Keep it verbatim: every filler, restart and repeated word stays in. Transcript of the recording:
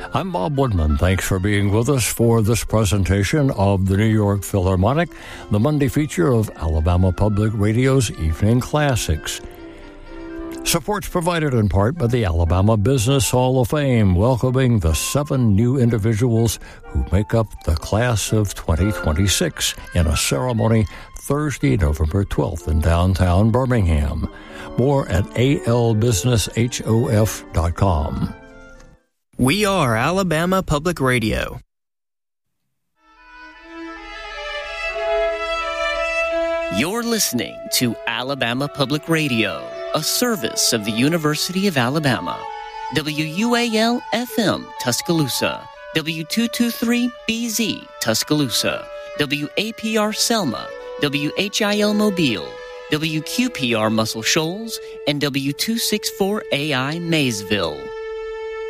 I'm Bob Woodman. Thanks for being with us for this presentation of the New York Philharmonic, the Monday feature of Alabama Public Radio's Evening Classics. Support's provided in part by the Alabama Business Hall of Fame, welcoming the seven new individuals who make up the class of twenty twenty-six in a ceremony Thursday, November twelfth in downtown Birmingham. More at A L business hof dot com. We are Alabama Public Radio. You're listening to Alabama Public Radio, a service of the University of Alabama. W U A L F M Tuscaloosa, W two twenty-three B Z Tuscaloosa, W A P R Selma, W H I L Mobile, W Q P R Muscle Shoals, and W two sixty-four A I Maysville.